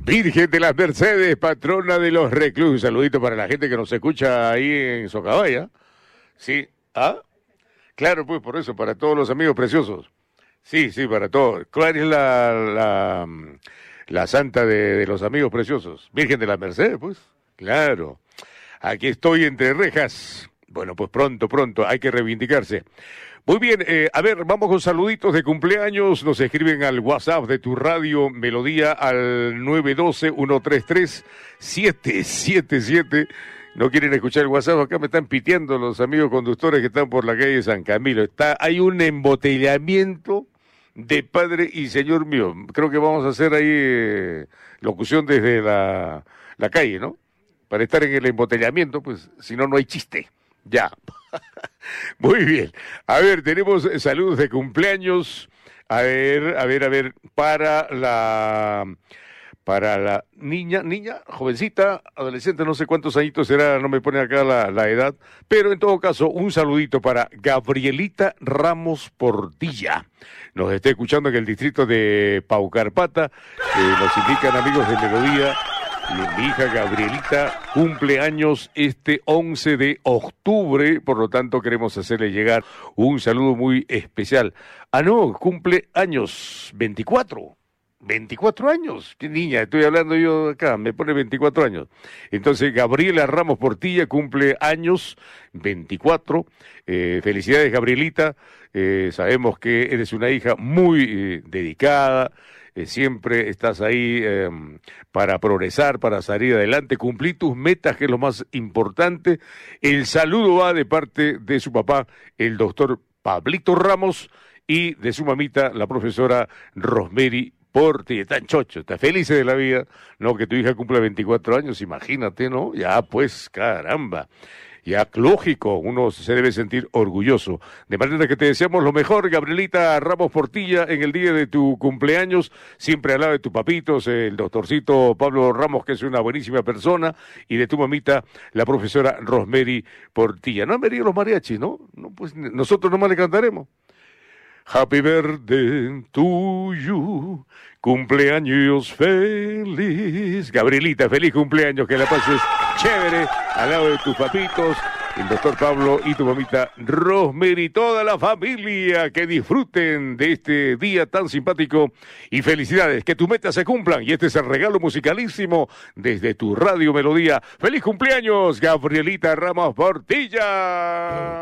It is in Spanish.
Virgen de las Mercedes, patrona de los reclusos. Un saludito para la gente que nos escucha ahí en Socabaya. Sí, ¿ah? Claro, pues por eso, para todos los amigos preciosos. Sí, para todos. ¿Cuál es la santa de los amigos preciosos? Virgen de las Mercedes, pues. Claro. Aquí estoy entre rejas. Bueno, pues pronto, hay que reivindicarse. Muy bien, a ver, vamos con saluditos de cumpleaños. Nos escriben al WhatsApp de tu radio Melodía al 912-133-777. No quieren escuchar el WhatsApp, acá me están piteando los amigos conductores que están por la calle San Camilo. Hay un embotellamiento de padre y señor mío. Creo que vamos a hacer ahí locución desde la calle, ¿no? Para estar en el embotellamiento, pues, si no, no hay chiste. Ya. Muy bien. A ver, tenemos saludos de cumpleaños. A ver, para la niña, jovencita, adolescente, no sé cuántos añitos será, no me pone acá la edad, pero en todo caso, un saludito para Gabrielita Ramos Portilla. Nos está escuchando en el distrito de Paucarpata, nos indican amigos de Melodía. Mi hija Gabrielita cumple años este 11 de octubre, por lo tanto queremos hacerle llegar un saludo muy especial. Ah, no, cumple años, 24 años. ¿Qué niña? Estoy hablando yo acá, me pone 24 años. Entonces, Gabriela Ramos Portilla cumple años, 24. Felicidades, Gabrielita. Sabemos que eres una hija muy dedicada. Siempre estás ahí para progresar, para salir adelante, cumplir tus metas, que es lo más importante. El saludo va de parte de su papá, el doctor Pablito Ramos, y de su mamita, la profesora Rosemary Portilla. Están chochos, están felices de la vida, ¿no? Que tu hija cumpla 24 años, imagínate, ¿no? Ya, pues, caramba. Ya, lógico, uno se debe sentir orgulloso. De manera que te deseamos lo mejor, Gabrielita Ramos Portilla, en el día de tu cumpleaños, siempre al lado de tus papitos, el doctorcito Pablo Ramos, que es una buenísima persona, y de tu mamita, la profesora Rosemary Portilla. No han venido los mariachis, ¿no? No, pues nosotros nomás le cantaremos. Happy birthday to you, cumpleaños feliz. Gabrielita, feliz cumpleaños, que la pases chévere al lado de tus papitos, el doctor Pablo y tu mamita Rosemary, toda la familia, que disfruten de este día tan simpático y felicidades, que tus metas se cumplan, y este es el regalo musicalísimo desde tu radio Melodía. ¡Feliz cumpleaños, Gabrielita Ramos Portilla!